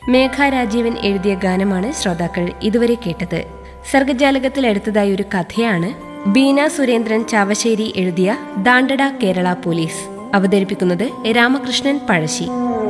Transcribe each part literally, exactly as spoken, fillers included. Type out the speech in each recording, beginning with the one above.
മേഘ രാജീവൻ എഴുതിയ ഗാനമാണ് ശ്രോതാക്കൾ ഇതുവരെ കേട്ടത്. സർഗജാലകത്തിൽ എടുത്തതായ ഒരു കഥയാണ് ബീന സുരേന്ദ്രൻ ചാവശ്ശേരി എഴുതിയ ദാണ്ടട കേരള പോലീസ്. അവതരിപ്പിക്കുന്നത് രാമകൃഷ്ണൻ പഴശ്ശി.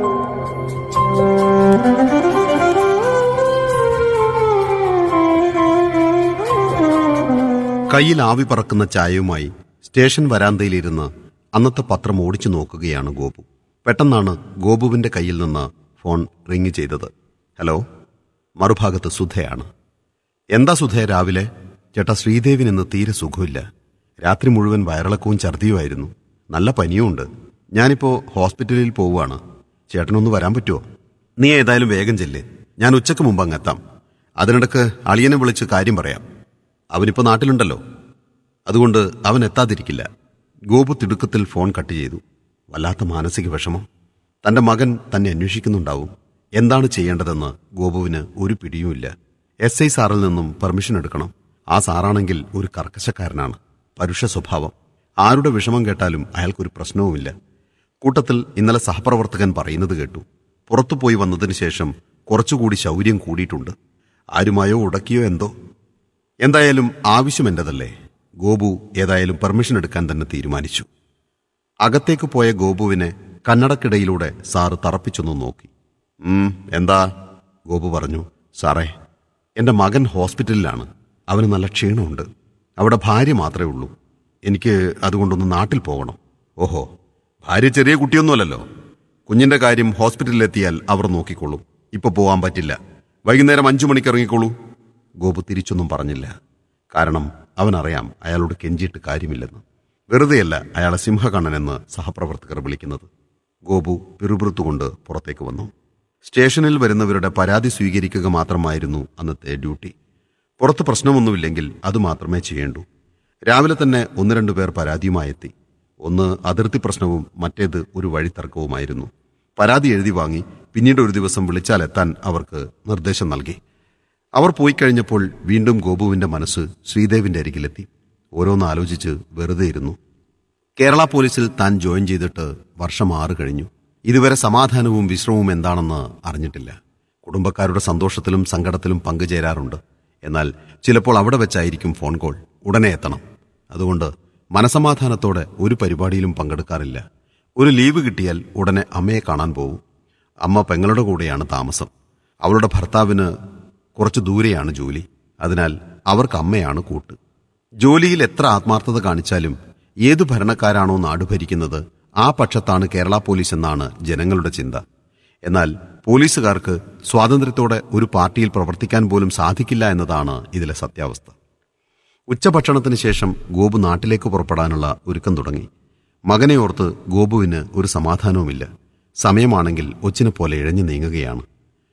കയ്യിൽ ആവി പറക്കുന്ന ചായയുമായി സ്റ്റേഷൻ വരാന്തയിലിരുന്ന് അന്നത്തെ പത്രം ഓടിച്ചു നോക്കുകയാണ് ഗോപു. പെട്ടെന്നാണ് ഗോപുവിന്റെ കയ്യിൽ നിന്ന് ഫോൺ റിങ് ചെയ്തത്. ഹലോ, മറുഭാഗത്ത് സുധയാണ്. എന്താ സുധേ രാവിലെ? ചേട്ടാ, ശ്രീദേവിനിന്ന് തീരെ സുഖമില്ല. രാത്രി മുഴുവൻ വയറിളക്കവും ഛർദിയുമായിരുന്നു. നല്ല പനിയുമുണ്ട്. ഞാനിപ്പോ ഹോസ്പിറ്റലിൽ പോവുകയാണ്. ചേട്ടനൊന്ന് വരാൻ പറ്റുമോ? നീ ഏതായാലും വേഗം ചെല്ല്. ഞാൻ ഉച്ചക്ക് മുമ്പ് അങ്ങെത്താം. അതിനിടക്ക് അളിയനെ വിളിച്ച് കാര്യം പറയാം. അവനിപ്പോ നാട്ടിലുണ്ടല്ലോ, അതുകൊണ്ട് അവൻ എത്താതിരിക്കില്ല. ഗോപു തിടുക്കത്തിൽ ഫോൺ കട്ട് ചെയ്തു. വല്ലാത്ത മാനസിക വിഷമം. തന്റെ മകൻ തന്നെ അന്വേഷിക്കുന്നുണ്ടാവും. എന്താണ് ചെയ്യേണ്ടതെന്ന് ഗോപുവിന് ഒരു പിടിയുമില്ല. എസ് ഐ സാറിൽ നിന്നും പെർമിഷൻ എടുക്കണം. ആ സാറാണെങ്കിൽ ഒരു കർക്കശക്കാരനാണ്, പരുഷ സ്വഭാവം. ആരുടെ വിഷമം കേട്ടാലും അയാൾക്കൊരു പ്രശ്നവുമില്ല. കൂട്ടത്തിൽ ഇന്നലെ സഹപ്രവർത്തകൻ പറയുന്നത് കേട്ടു. പുറത്തുപോയി വന്നതിന് ശേഷം കുറച്ചുകൂടി ശൗര്യം കൂടിയിട്ടുണ്ട്. ആരുമായോ ഉടക്കിയോ എന്തോ. എന്തായാലും ആവശ്യം എന്റേതല്ലേ. ഗോപു ഏതായാലും പെർമിഷൻ എടുക്കാൻ തന്നെ തീരുമാനിച്ചു. അകത്തേക്ക് പോയ ഗോപുവിനെ കണ്ണടക്കിടയിലൂടെ സാറ് തറപ്പിച്ചൊന്നു നോക്കി. ഉം എന്താ? ഗോപു പറഞ്ഞു. സാറേ, എന്റെ മകൻ ഹോസ്പിറ്റലിലാണ്. അവന് നല്ല ക്ഷീണമുണ്ട്. അവിടെ ഭാര്യ മാത്രമേ ഉള്ളൂ. എനിക്ക് അതുകൊണ്ടൊന്ന് നാട്ടിൽ പോകണം. ഓഹോ, ഭാര്യ ചെറിയ കുട്ടിയൊന്നുമല്ലല്ലോ. കുഞ്ഞിന്റെ കാര്യം ഹോസ്പിറ്റലിലെത്തിയാൽ അവർ നോക്കിക്കോളും. ഇപ്പൊ പോകാൻ പറ്റില്ല. വൈകുന്നേരം അഞ്ചു മണിക്ക് ഇറങ്ങിക്കോളൂ. ഗോപു തിരിച്ചൊന്നും പറഞ്ഞില്ല. കാരണം അവനറിയാം അയാളോട് കെഞ്ചിയിട്ട് കാര്യമില്ലെന്ന്. വെറുതെയല്ല അയാളെ സിംഹകണ്ണനെന്ന് സഹപ്രവർത്തകർ വിളിക്കുന്നത്. ഗോപു പിറുപിറുത്തുകൊണ്ട് പുറത്തേക്ക് വന്നു. സ്റ്റേഷനിൽ വരുന്നവരുടെ പരാതി സ്വീകരിക്കുക മാത്രമായിരുന്നു അന്നത്തെ ഡ്യൂട്ടി. പുറത്ത് പ്രശ്നമൊന്നുമില്ലെങ്കിൽ അതുമാത്രമേ ചെയ്യേണ്ടൂ. രാവിലെ തന്നെ ഒന്ന് രണ്ടു പേർ പരാതിയുമായെത്തി. ഒന്ന് അതിർത്തി പ്രശ്നവും മറ്റേത് ഒരു വഴിത്തർക്കവുമായിരുന്നു. പരാതി എഴുതി വാങ്ങി പിന്നീട് ഒരു ദിവസം വിളിച്ചാൽ എത്താൻ അവർക്ക് നിർദ്ദേശം നൽകി. അവർ പോയി കഴിഞ്ഞപ്പോൾ വീണ്ടും ഗോപുവിന്റെ മനസ്സ് ശ്രീദേവിന്റെ അരികിലെത്തി. ഓരോന്ന് ആലോചിച്ച് വെറുതെ ഇരുന്നു. കേരള പോലീസിൽ താൻ ജോയിൻ ചെയ്തിട്ട് വർഷം ആറ് കഴിഞ്ഞു. ഇതുവരെ സമാധാനവും വിശ്രമവും എന്താണെന്ന് അറിഞ്ഞിട്ടില്ല. കുടുംബക്കാരുടെ സന്തോഷത്തിലും സങ്കടത്തിലും പങ്കുചേരാറുണ്ട്. എന്നാൽ ചിലപ്പോൾ അവിടെ വെച്ചായിരിക്കും ഫോൺ കോൾ. ഉടനെ എത്തണം. അതുകൊണ്ട് മനസമാധാനത്തോടെ ഒരു പരിപാടിയിലും പങ്കെടുക്കാറില്ല. ഒരു ലീവ് കിട്ടിയാൽ ഉടനെ അമ്മയെ കാണാൻ പോകും. അമ്മ പെങ്ങളുടെ കൂടെയാണ് താമസം. അവളുടെ ഭർത്താവിന് കുറച്ചു ദൂരെയാണ് ജോലി. അതിനാൽ അവർക്ക് അമ്മയാണ് കൂട്ട്. ജോലിയിൽ എത്ര ആത്മാർത്ഥത കാണിച്ചാലും ഏതു ഭരണക്കാരാണോ നാട് ഭരിക്കുന്നത് ആ പക്ഷത്താണ് കേരള പോലീസ് എന്നാണ് ജനങ്ങളുടെ ചിന്ത. എന്നാൽ പോലീസുകാർക്ക് സ്വാതന്ത്ര്യത്തോടെ ഒരു പാർട്ടിയിൽ പ്രവർത്തിക്കാൻ പോലും സാധിക്കില്ല എന്നതാണ് ഇതിലെ സത്യാവസ്ഥ. ഉച്ചഭക്ഷണത്തിന് ശേഷം ഗോപു നാട്ടിലേക്ക് പുറപ്പെടാനുള്ള ഒരുക്കം തുടങ്ങി. മകനെ ഓർത്ത് ഗോപുവിന് ഒരു സമാധാനവുമില്ല. സമയമാണെങ്കിൽ ഒച്ചിനെ പോലെ ഇഴഞ്ഞു നീങ്ങുകയാണ്.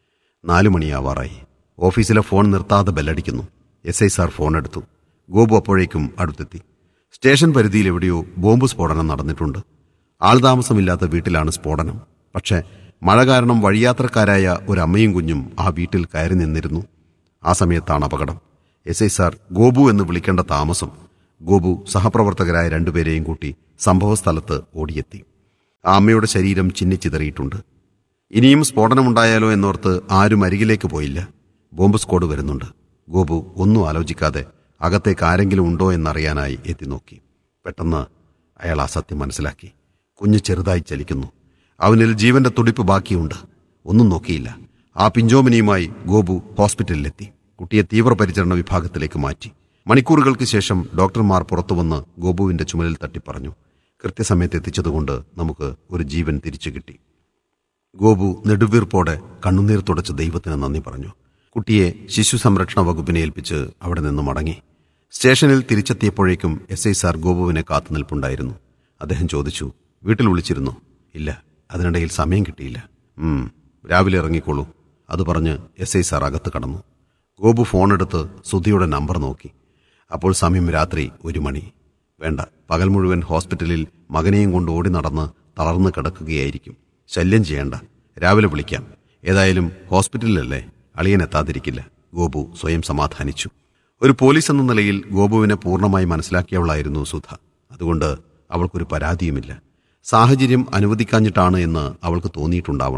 നാലു മണിയാവാറായി. ഓഫീസിലെ ഫോൺ നിർത്താതെ ബെല്ലടിക്കുന്നു. എസ് ഐ സാർ ഫോൺ എടുത്തു. ഗോപു അപ്പോഴേക്കും അടുത്തെത്തി. സ്റ്റേഷൻ പരിധിയിൽ എവിടെയോ ബോംബ് സ്ഫോടനം നടന്നിട്ടുണ്ട്. ആൾതാമസമില്ലാത്ത വീട്ടിലാണ് സ്ഫോടനം. പക്ഷേ മഴ കാരണം വഴിയാത്രക്കാരായ ഒരമ്മയും കുഞ്ഞും ആ വീട്ടിൽ കയറി നിന്നിരുന്നു. ആ സമയത്താണ് അപകടം. എസ് ഐ സാർ ഗോപു എന്ന് വിളിക്കേണ്ട താമസം. ഗോപു സഹപ്രവർത്തകരായ രണ്ടുപേരെയും കൂട്ടി സംഭവസ്ഥലത്ത് ഓടിയെത്തി. ആ അമ്മയുടെ ശരീരം ചിന്നിച്ചിതറിയിട്ടുണ്ട്. ഇനിയും സ്ഫോടനമുണ്ടായാലോ എന്നോർത്ത് ആരും അരികിലേക്ക് പോയില്ല. ബോംബ് സ്ക്വാഡ് വരുന്നുണ്ട്. ഗോപു ഒന്നും ആലോചിക്കാതെ അകത്തേക്ക് ആരെങ്കിലും ഉണ്ടോ എന്നറിയാനായി എത്തി നോക്കി. പെട്ടെന്ന് അയാൾ ആ സത്യം മനസ്സിലാക്കി. കുഞ്ഞ് ചെറുതായി ചലിക്കുന്നു. അവനിൽ ജീവന്റെ തുടിപ്പ് ബാക്കിയുണ്ട്. ഒന്നും നോക്കിയില്ല. ആ പിഞ്ചോമിനിയുമായി ഗോപു ഹോസ്പിറ്റലിലെത്തി. കുട്ടിയെ തീവ്രപരിചരണ വിഭാഗത്തിലേക്ക് മാറ്റി. മണിക്കൂറുകൾക്ക് ശേഷം ഡോക്ടർമാർ പുറത്തുവന്ന് ഗോപുവിന്റെ ചുമലിൽ തട്ടിപ്പറഞ്ഞു. കൃത്യസമയത്ത് എത്തിച്ചതുകൊണ്ട് നമുക്ക് ഒരു ജീവൻ തിരിച്ചു കിട്ടി. ഗോപു നെടുവീർപ്പോടെ കണ്ണുനീർ തുടച്ച് ദൈവത്തിന് നന്ദി പറഞ്ഞു. കുട്ടിയെ ശിശു സംരക്ഷണ വകുപ്പിനെ ഏൽപ്പിച്ച് അവിടെ നിന്ന് മടങ്ങി. സ്റ്റേഷനിൽ തിരിച്ചെത്തിയപ്പോഴേക്കും എസ് ഐ സാർ ഗോപുവിനെ കാത്തുനിൽപ്പുണ്ടായിരുന്നു. അദ്ദേഹം ചോദിച്ചു, വീട്ടിൽ വിളിച്ചിരുന്നോ? ഇല്ല, അതിനിടയിൽ സമയം കിട്ടിയില്ല. ഉം രാവിലെ ഇറങ്ങിക്കോളൂ. അത് പറഞ്ഞ് എസ് ഐ സാർ അകത്ത് കടന്നു. ഗോപു ഫോണെടുത്ത് സുധിയുടെ നമ്പർ നോക്കി. അപ്പോൾ സമയം രാത്രി ഒരു മണി. വേണ്ട, പകൽ മുഴുവൻ ഹോസ്പിറ്റലിൽ മകനെയും കൊണ്ട് ഓടി നടന്ന് തളർന്ന് കിടക്കുകയായിരിക്കും. ശല്യം ചെയ്യണ്ട, രാവിലെ വിളിക്കാം. ഏതായാലും ഹോസ്പിറ്റലിലല്ലേ, അളിയൻ എത്താതിരിക്കില്ല. ഗോപു സ്വയം സമാധാനിച്ചു. ഒരു പോലീസ് എന്ന നിലയിൽ ഗോപുവിനെ പൂർണ്ണമായി മനസ്സിലാക്കിയവളായിരുന്നു സുധ. അതുകൊണ്ട് അവൾക്കൊരു പരാതിയുമില്ല. സാഹചര്യം അനുവദിക്കാഞ്ഞിട്ടാണ് എന്ന് അവൾക്ക് തോന്നിയിട്ടുണ്ടാവണം.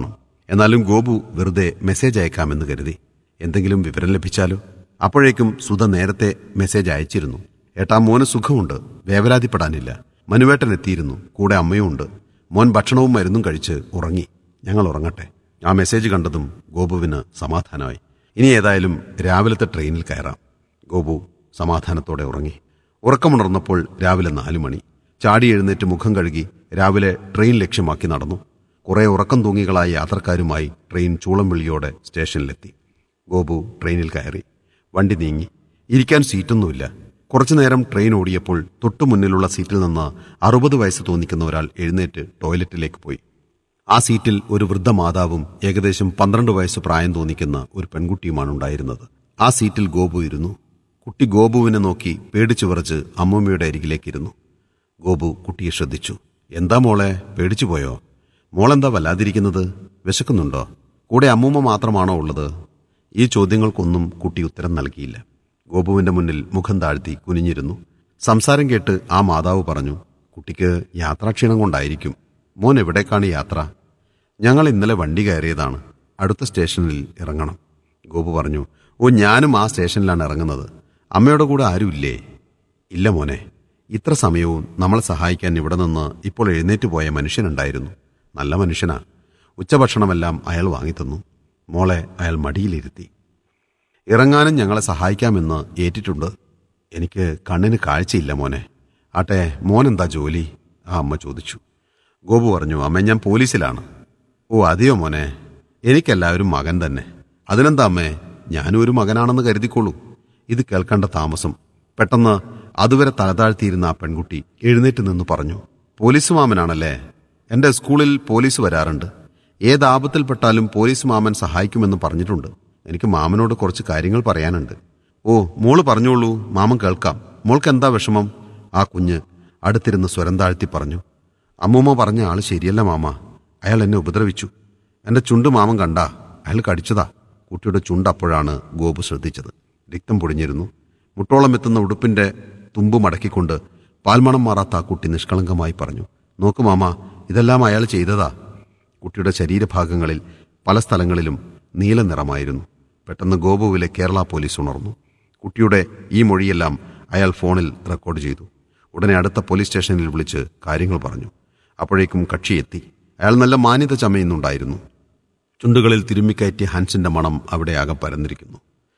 എന്നാലും ഗോപു വെറുതെ മെസ്സേജ് അയക്കാമെന്ന് കരുതി. എന്തെങ്കിലും വിവരം ലഭിച്ചാലോ? അപ്പോഴേക്കും സുധ നേരത്തെ മെസ്സേജ് അയച്ചിരുന്നു. ഏട്ടാ, മോന് സുഖമുണ്ട്, വേവലാതിപ്പെടാനില്ല. മനുവേട്ടൻ എത്തിയിരുന്നു, കൂടെ അമ്മയും ഉണ്ട്. മോൻ ഭക്ഷണവും മരുന്നും കഴിച്ച് ഉറങ്ങി. ഞങ്ങൾ ഉറങ്ങട്ടെ. ആ മെസ്സേജ് കണ്ടതും ഗോപുവിന് സമാധാനമായി. ഇനി ഏതായാലും രാവിലത്തെ ട്രെയിനിൽ കയറാം. ഗോപു സമാധാനത്തോടെ ഉറങ്ങി. ഉറക്കമുണർന്നപ്പോൾ രാവിലെ നാലു മണി. ചാടി എഴുന്നേറ്റ് മുഖം കഴുകി രാവിലെ ട്രെയിൻ ലക്ഷ്യമാക്കി നടന്നു. കുറെ ഉറക്കം തൂങ്ങികളായ യാത്രക്കാരുമായി ട്രെയിൻ ചൂളംവിളിയോടെ സ്റ്റേഷനിലെത്തി. ഗോപു ട്രെയിനിൽ കയറി. വണ്ടി നീങ്ങി. ഇരിക്കാൻ സീറ്റൊന്നുമില്ല. കുറച്ചുനേരം ട്രെയിൻ ഓടിയപ്പോൾ തൊട്ടു മുന്നിലുള്ള സീറ്റിൽ നിന്ന് അറുപത് വയസ്സ് തോന്നിക്കുന്ന ഒരാൾ എഴുന്നേറ്റ് ടോയ്ലറ്റിലേക്ക് പോയി. ആ സീറ്റിൽ ഒരു വൃദ്ധമാതാവും ഏകദേശം പന്ത്രണ്ട് വയസ്സ് പ്രായം തോന്നിക്കുന്ന ഒരു പെൺകുട്ടിയുമാണ് ഉണ്ടായിരുന്നത്. ആ സീറ്റിൽ ഗോപു ഇരുന്നു. കുട്ടി ഗോപുവിനെ നോക്കി പേടിച്ചു വിറച്ച് അമ്മൂമ്മയുടെ അരികിലേക്കിരുന്നു. ഗോപു കുട്ടിയെ ശ്രദ്ധിച്ചു. എന്താ മോളെ, പേടിച്ചു പോയോ? മോളെന്താ വല്ലാതിരിക്കുന്നത്? വിശക്കുന്നുണ്ടോ? കൂടെ അമ്മൂമ്മ മാത്രമാണോ ഉള്ളത്? ഈ ചോദ്യങ്ങൾക്കൊന്നും കുട്ടി ഉത്തരം നൽകിയില്ല. ഗോപുവിന്റെ മുന്നിൽ മുഖം താഴ്ത്തി കുനിഞ്ഞിരുന്നു. സംസാരം കേട്ട് ആ മാതാവ് പറഞ്ഞു, കുട്ടിക്ക് യാത്രാക്ഷീണം കൊണ്ടായിരിക്കും. മോൻ എവിടേക്കാണ് യാത്ര? ഞങ്ങൾ ഇന്നലെ വണ്ടി കയറിയതാണ്. അടുത്ത സ്റ്റേഷനിൽ ഇറങ്ങണം. ഗോപു പറഞ്ഞു. ഓ, ഞാനും ആ സ്റ്റേഷനിലാണ് ഇറങ്ങുന്നത്. അമ്മയുടെ കൂടെ ആരുമില്ലേ? ഇല്ല മോനെ, ഇത്ര സമയവും നമ്മളെ സഹായിക്കാൻ ഇവിടെ നിന്ന് ഇപ്പോൾ എഴുന്നേറ്റ് പോയ മനുഷ്യനുണ്ടായിരുന്നു. നല്ല മനുഷ്യനാ. ഉച്ചഭക്ഷണമെല്ലാം അയാൾ വാങ്ങിത്തന്നു. മോളെ അയാൾ മടിയിലിരുത്തി. ഇറങ്ങാനും ഞങ്ങളെ സഹായിക്കാമെന്ന് ഏറ്റിട്ടുണ്ട്. എനിക്ക് കണ്ണിന് കാഴ്ചയില്ല മോനെ. ആട്ടെ, മോനെന്താ ജോലി? ആ അമ്മ ചോദിച്ചു. ഗോപു പറഞ്ഞു, അമ്മ ഞാൻ പോലീസിലാണ്. ഓ അതെയോ മോനെ, എനിക്കെല്ലാവരും മകൻ തന്നെ. അതിനെന്താ അമ്മേ, ഞാനും ഒരു മകനാണെന്ന് കരുതിക്കോളൂ. ഇത് കേൾക്കേണ്ട താമസം. പെട്ടെന്ന് അതുവരെ തലതാഴ്ത്തിയിരുന്ന ആ പെൺകുട്ടി എഴുന്നേറ്റ് നിന്ന് പറഞ്ഞു, പോലീസ് മാമനാണല്ലേ? എൻ്റെ സ്കൂളിൽ പോലീസ് വരാറുണ്ട്. ഏത് ആപത്തിൽപ്പെട്ടാലും പോലീസ് മാമൻ സഹായിക്കുമെന്ന് പറഞ്ഞിട്ടുണ്ട്. എനിക്ക് മാമനോട് കുറച്ച് കാര്യങ്ങൾ പറയാനുണ്ട്. ഓ, മോള് പറഞ്ഞോളൂ, മാമൻ കേൾക്കാം. മോൾക്ക് എന്താ വിഷമം? ആ കുഞ്ഞ് അടുത്തിരുന്ന് സ്വരം താഴ്ത്തി പറഞ്ഞു. അമ്മൂമ്മ പറഞ്ഞ ആള് ശരിയല്ല മാമ. അയാൾ എന്നെ ഉപദ്രവിച്ചു. എൻ്റെ ചുണ്ട് മാമൻ കണ്ടാ? അയാൾ കടിച്ചതാ. കുട്ടിയുടെ ചുണ്ട് അപ്പോഴാണ് ഗോപു ശ്രദ്ധിച്ചത്. രക്തം പൊടിഞ്ഞിരുന്നു. മുട്ടോളം എത്തുന്ന ഉടുപ്പിന്റെ തുമ്പ് മടക്കിക്കൊണ്ട് പാൽമണം മാറാത്ത ആ കുട്ടി നിഷ്കളങ്കമായി പറഞ്ഞു, നോക്ക് മാമ, ഇതെല്ലാം അയാൾ ചെയ്തതാ. കുട്ടിയുടെ ശരീരഭാഗങ്ങളിൽ പല സ്ഥലങ്ങളിലും നീല നിറമായിരുന്നു. പെട്ടെന്ന് ഗോപുവിലെ കേരള പോലീസ് ഉണർന്നു. കുട്ടിയുടെ ഈ മൊഴിയെല്ലാം അയാൾ ഫോണിൽ റെക്കോർഡ് ചെയ്തു. ഉടനെ അടുത്ത പോലീസ് സ്റ്റേഷനിൽ വിളിച്ച് കാര്യങ്ങൾ പറഞ്ഞു. അപ്പോഴേക്കും കക്ഷിയെത്തി. അയാൾ നല്ല മാന്യത ചമയുന്നുണ്ടായിരുന്നു. ചുണ്ടുകളിൽ തിരുമ്മിക്കയറ്റിയ ഹാൻസിന്റെ മണം അവിടെ ആകെ പരന്നിരിക്കുന്നു.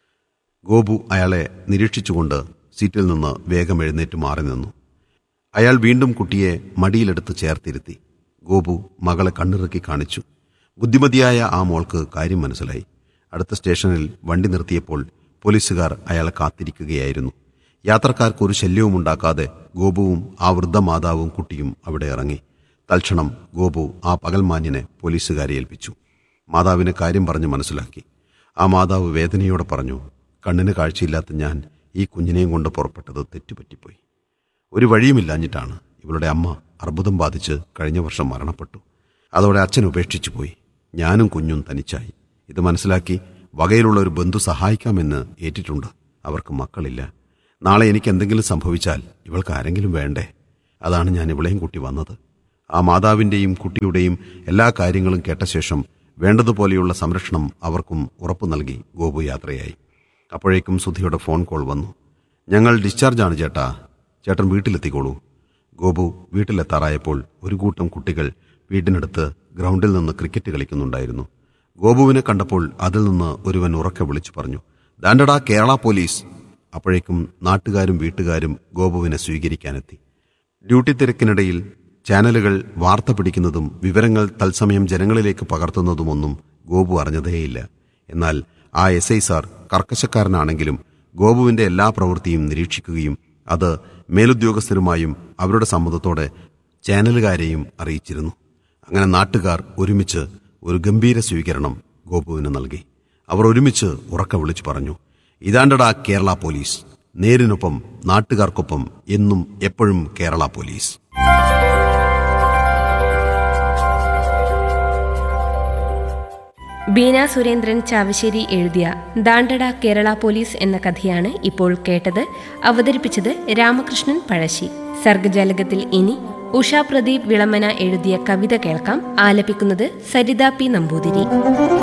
ഗോപു അയാളെ നിരീക്ഷിച്ചുകൊണ്ട് സീറ്റിൽ നിന്ന് വേഗം എഴുന്നേറ്റ് മാറി നിന്നു. അയാൾ വീണ്ടും കുട്ടിയെ മടിയിലെടുത്ത് ചേർത്തിരുത്തി. ഗോപു മകളെ കണ്ണിറുക്കി കാണിച്ചു. ബുദ്ധിമതിയായ ആ മോൾക്ക് കാര്യം മനസ്സിലായി. അടുത്ത സ്റ്റേഷനിൽ വണ്ടി നിർത്തിയപ്പോൾ പോലീസുകാർ അയാളെ കാത്തിരിക്കുകയായിരുന്നു. യാത്രക്കാർക്കൊരു ശല്യവും ഉണ്ടാക്കാതെ ഗോപുവും ആ വൃദ്ധമാതാവും കുട്ടിയും അവിടെ ഇറങ്ങി. തൽക്ഷണം ഗോപു ആ പകൽമാന്യനെ പോലീസുകാരെ ഏൽപ്പിച്ചു. മാതാവിന് കാര്യം പറഞ്ഞ് മനസ്സിലാക്കി. ആ മാതാവ് വേദനയോടെ പറഞ്ഞു, കണ്ണിന് കാഴ്ചയില്ലാത്ത ഞാൻ ഈ കുഞ്ഞിനെയും കൊണ്ട് പുറപ്പെട്ടത് തെറ്റുപറ്റിപ്പോയി. ഒരു വഴിയുമില്ലാഞ്ഞിട്ടാണ്. ഇവളുടെ അമ്മ അർബുദം ബാധിച്ച് കഴിഞ്ഞ വർഷം മരണപ്പെട്ടു. അതോടെ അച്ഛൻ ഉപേക്ഷിച്ചു പോയി. ഞാനും കുഞ്ഞും തനിച്ചായി. ഇത് മനസ്സിലാക്കി വകയിലുള്ള ഒരു ബന്ധു സഹായിക്കാമെന്ന് ഏറ്റിട്ടുണ്ട്. അവർക്ക് മക്കളില്ല. നാളെ എനിക്ക് എന്തെങ്കിലും സംഭവിച്ചാൽ ഇവൾക്ക് ആരെങ്കിലും വേണ്ടേ? അതാണ് ഞാൻ ഇവളെയും കൂട്ടി വന്നത്. ആ മാതാവിൻ്റെയും കുട്ടിയുടെയും എല്ലാ കാര്യങ്ങളും കേട്ട ശേഷം വേണ്ടതുപോലെയുള്ള സംരക്ഷണം അവർക്കും ഉറപ്പു നൽകി ഗോപു യാത്രയായി. അപ്പോഴേക്കും സുധിയുടെ ഫോൺ കോൾ വന്നു. ഞങ്ങൾ ഡിസ്ചാർജാണ് ചേട്ടാ, ചേട്ടൻ വീട്ടിലെത്തിക്കോളൂ. ഗോപു വീട്ടിലെത്താറായപ്പോൾ ഒരു കൂട്ടം കുട്ടികൾ വീടിനടുത്ത് ഗ്രൗണ്ടിൽ നിന്ന് ക്രിക്കറ്റ് കളിക്കുന്നുണ്ടായിരുന്നു. ഗോപുവിനെ കണ്ടപ്പോൾ അതിൽ നിന്ന് ഒരുവൻ ഉറക്കെ വിളിച്ചു പറഞ്ഞു, ദാണ്ടടാ കേരള പോലീസ്. അപ്പോഴേക്കും നാട്ടുകാരും വീട്ടുകാരും ഗോപുവിനെ സ്വീകരിക്കാനെത്തി. ഡ്യൂട്ടി തിരക്കിനിടയിൽ ചാനലുകൾ വാർത്ത പിടിക്കുന്നതും വിവരങ്ങൾ തത്സമയം ജനങ്ങളിലേക്ക് പകർത്തുന്നതുമൊന്നും ഗോപു അറിഞ്ഞതേയില്ല. എന്നാൽ ആ എസ് ഐ സാർ കർക്കശക്കാരനാണെങ്കിലും ഗോപുവിന്റെ എല്ലാ പ്രവൃത്തിയും നിരീക്ഷിക്കുകയും അത് മേലുദ്യോഗസ്ഥരുമായും അവരുടെ സമ്മതത്തോടെ ചാനലുകാരെയും അറിയിച്ചിരുന്നു. അങ്ങനെ നാട്ടുകാർ ഒരുമിച്ച് ഒരു ഗംഭീര സ്വീകരണം ഗോപുവിന് നൽകി. അവർ ഒരുമിച്ച് ഉറക്കെ വിളിച്ചു പറഞ്ഞു, ഇതാണ്ടടാ കേരള പോലീസ്. നേരിനൊപ്പം നാട്ടുകാർക്കൊപ്പം എന്നും എപ്പോഴും കേരള പോലീസ്. ബീന സുരേന്ദ്രൻ ചാവശ്ശേരി എഴുതിയ ദാണ്ടട കേരള പോലീസ് എന്ന കഥയാണ് ഇപ്പോൾ കേട്ടത്. അവതരിപ്പിച്ചത് രാമകൃഷ്ണൻ പഴശ്ശി. സർഗജാലകത്തിൽ ഇനി ഉഷ പ്രദീപ് വിളമന എഴുതിയ കവിത കേൾക്കാം. ആലപിക്കുന്നത് സരിത പി നമ്പൂതിരി.